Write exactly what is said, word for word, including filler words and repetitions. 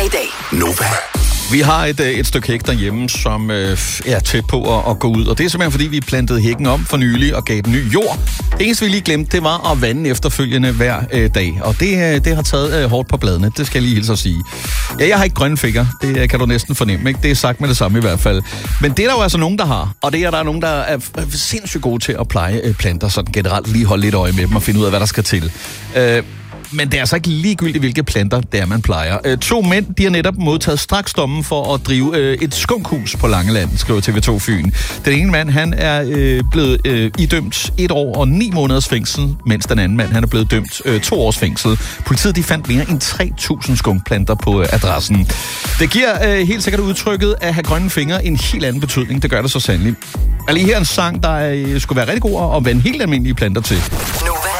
i dag. Nova. Vi har et, et stykke hæk derhjemme, som øh, er tæt på at, at gå ud. Og det er simpelthen, fordi vi plantede hækken om for nylig og gav den ny jord. Det eneste, vi lige glemte, det var at vande efterfølgende hver øh, dag. Og det, det har taget øh, hårdt på bladene. Det skal jeg lige hilse at sige. Ja, jeg har ikke grønne fingre. Det øh, kan du næsten fornemme, ikke? Det er sagt med det samme i hvert fald. Men det er der jo altså nogen, der har. Og det er der er nogen, der er sindssygt gode til at pleje øh, planter. Sådan generelt lige holde lidt øje med dem og finde ud af, hvad der skal til. Øh, Men det er altså ikke ligegyldigt, hvilke planter det er, man plejer. Øh, to mænd, de har netop modtaget straksdommen for at drive øh, et skunkhus på Langeland, skriver T V to Fyn. Den ene mand, han er øh, blevet øh, idømt et år og ni måneders fængsel, mens den anden mand, han er blevet dømt øh, to års fængsel. Politiet, de fandt mere end tre tusind skunkplanter på øh, adressen. Det giver øh, helt sikkert udtrykket at have grønne fingre en helt anden betydning. Det gør det så sandelig. Og lige her en sang, der øh, skulle være rigtig god at vande helt almindelige planter til.